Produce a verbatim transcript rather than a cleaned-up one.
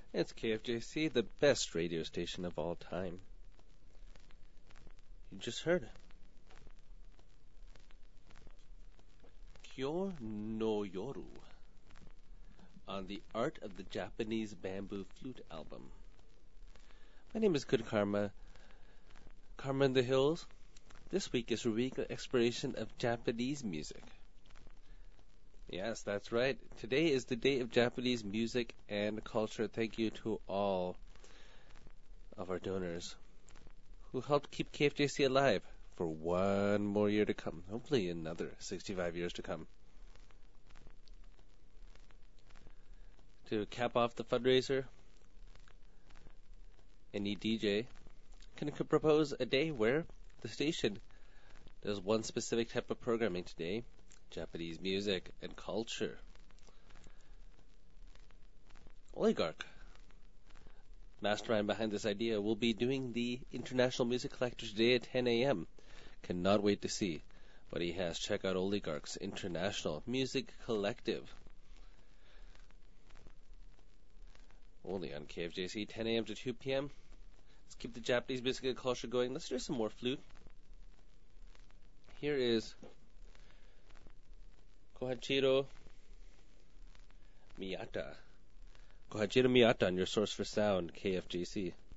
It's K F J C, the best radio station of all time. You just heard Kyo no Yoru on the Art of the Japanese Bamboo Flute album. My name is Good Karma, Karma in the Hills. This week is a week of exploration of Japanese music. Yes, that's right. Today is the day of Japanese music and culture. Thank you to all of our donors who helped keep K F J C alive for one more year to come. Hopefully another sixty-five years to come. To cap off the fundraiser, any D J can propose a day where the station does one specific type of programming today. Japanese music and culture. Oligarch, mastermind behind this idea, will be doing the International Music Collector today at ten a.m. Cannot wait to see what he has. Check out Oligarch's International Music Collective. Only on K F J C, ten a.m. to two p.m. Let's keep the Japanese music and culture going. Let's do some more flute. Here is Kohachiro Miyata. Kohachiro Miyata on your source for sound, K F J C.